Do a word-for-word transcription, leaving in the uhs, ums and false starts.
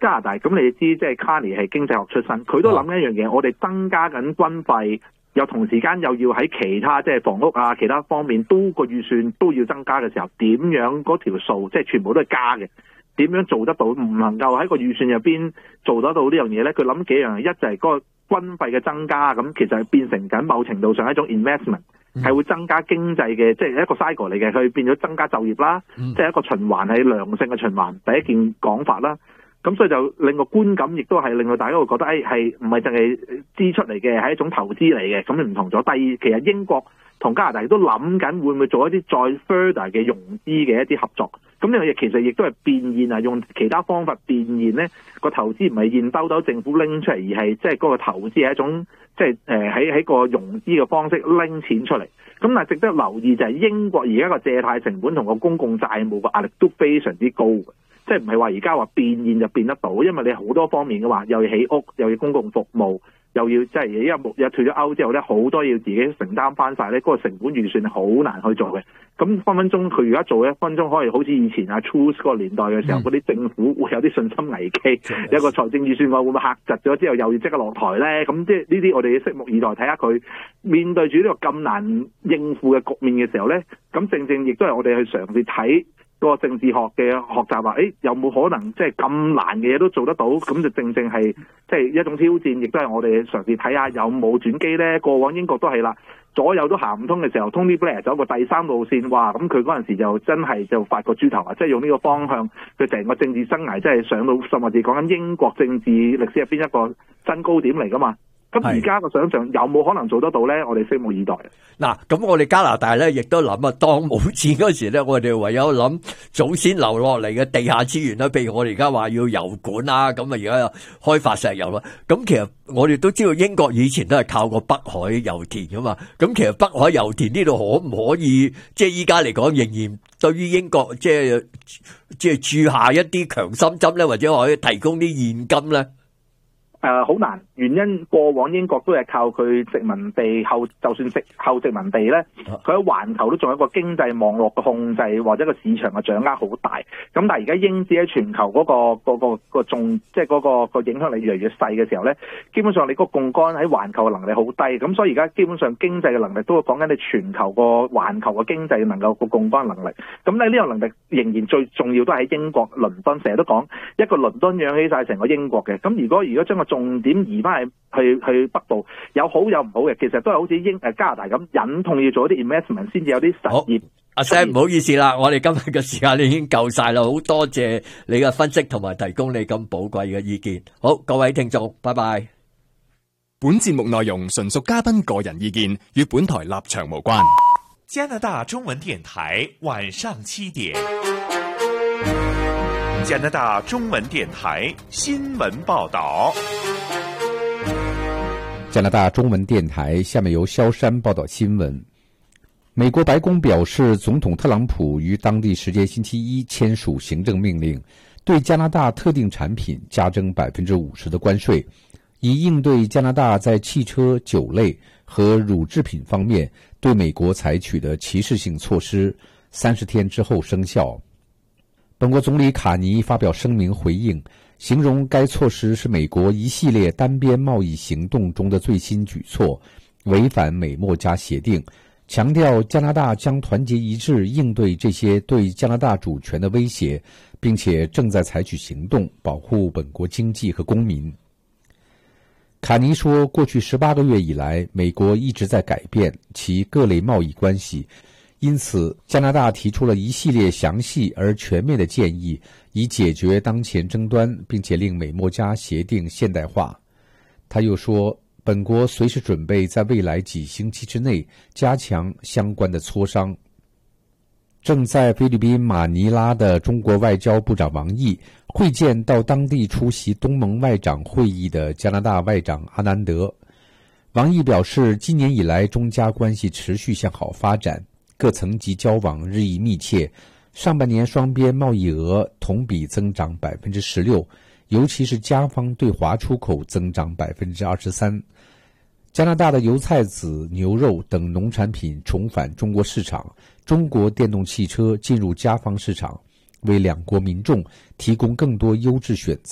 加拿大，咁你知即係 Carney 係經濟學出身，佢都諗一樣嘢，我哋增加緊軍費，又同時間又要喺其他即係房屋啊其他方面都個預算都要增加嘅時候，點樣嗰條數即係全部都係加嘅？點樣做得到？唔能夠喺個預算入邊做得到呢樣嘢咧？佢諗幾樣，一就係嗰個軍費嘅增加，咁其實係變成緊某程度上一種 investment， 係會增加經濟嘅，即係一個 cycle 嚟嘅，佢變咗增加就業啦，即係一個循環係良性嘅循環。第一件講法啦，咁所以就令個觀感亦都係令到大家會覺得，誒係唔係淨係支出嚟嘅，係一種投資嚟嘅，咁唔同咗。第二，其實英國同加拿大都諗緊會唔會做一啲再 further 嘅融資嘅一啲合作。咁呢樣嘢其實亦都係變現啊，用其他方法變現咧，個投資唔係現兜兜政府拎出嚟，而係即係嗰個投資係一種即係誒喺喺個融資嘅方式拎錢出嚟。咁但係值得留意就係英國而家個借貸成本同個公共債務個壓力都非常之高嘅，即係唔係話而家話變現就變得到，因為你好多方面嘅話，又要起屋，又要公共服務，又要即係因為又退咗歐之後咧，好多要自己承擔翻晒咧，嗰個成本預算係好難去做嘅。咁分分鐘佢而家做一分鐘可以好似以前阿 Truss 嗰個年代嘅時候，嗰啲、嗯、政府會有啲信心危機，嗯、有個財政預算案會唔會嚇窒咗之後又要即刻落台咧？咁即係呢啲我哋要拭目以待，睇下佢面對住呢個咁難應付嘅局面嘅時候咧，咁正正亦都係我哋去嘗試睇個政治學嘅學習話，誒有冇可能即係咁難嘅嘢都做得到？咁就正正係即係一種挑戰，亦都係我哋嘗試睇下有冇轉機咧。過往英國都係啦。左右都行唔通嘅時候 Tony Blair 走個第三路線，哇！咁佢嗰陣時就真係就發個豬頭啊！即係用呢個方向，佢成個政治生涯真係上到甚至講緊英國政治歷史入邊一個新高點嚟噶嘛。咁而家個想象有冇可能做得到咧？我哋拭目以待。 嗱，咁我哋加拿大咧，亦都諗啊，當冇錢嗰時咧，我哋唯有諗祖先留落嚟嘅地下資源啦。譬如我哋而家話要油管啊，咁啊而家開發石油啦。咁其實我哋都知道英國以前都係靠過北海油田噶嘛。咁其實北海油田呢度可唔可以，即係依家嚟講，仍然對於英國即係即係注下一啲強心針咧，或者可以提供啲現金咧？ 誒好、呃、難，原因過往英國都係靠佢殖民地後，就算殖後殖民地咧，佢喺環球都仲有一個經濟網絡嘅控制或者個市場嘅掌握好大。咁但係而家英資喺全球嗰、嗰個、嗰個、嗰個重，即係嗰個個影響力越嚟越細嘅時候咧，基本上你個槓桿喺環球嘅能力好低。咁所以而家基本上經濟嘅能力都會講緊你全球個環球嘅經濟能夠個槓桿能力。咁咧呢個能力仍然最重要都喺英國倫敦，成日都講一個倫敦養起晒成個英國嘅。咁如果如果將個重點移翻去去去北部，有好有唔好嘅，其實都係好似英誒加拿大咁忍痛要做一啲 investment 先至有啲實業。 阿 Sam 唔好意思啦，我哋今日嘅時間已經夠晒啦，好多謝你嘅分析同埋提供你咁寶貴嘅意見。好，各位聽眾，拜拜。 本節目內容純屬嘉賓個人意見，與本台立場無關。 加拿大中文電台晚上七點。加拿大中文電台新聞報道。 加拿大中文電台下面由蕭山報道新聞。美國白宮表示，總統特朗普於當地時間星期一簽署行政命令，對加拿大特定產品加徵百分之五十的關稅，以應對加拿大在汽車、酒類和乳製品方面對美國採取的歧視性措施，三十天之後生效。本國總理卡尼發表聲明回應，形容該措施是美國一系列單邊貿易行動中的最新舉措，違反美墨加協定，強調加拿大將團結一致應對這些對加拿大主權的威脅，並且正在採取行動保護本國經濟和公民。卡尼說，過去十八個月以來，美國一直在改變其各類貿易關係，因此加拿大提出了一系列詳細而全面的建議，以解決當前爭端，並且令美墨加協定現代化。他又說，本國隨時準備在未來幾星期之內加強相關的磋商。正在菲律賓馬尼拉的中國外交部長王毅會見到當地出席東盟外長會議的加拿大外長阿南德。王毅表示，今年以來中加關係持續向好發展，各層級交往日益密切。上半年雙邊貿易額同比增長百分之十六，尤其是加方對華出口增長百分之二十三。加拿大的油菜籽、牛肉等農產品重返中國市場，中國電動汽車進入加方市場，為兩國民眾提供更多優質選擇。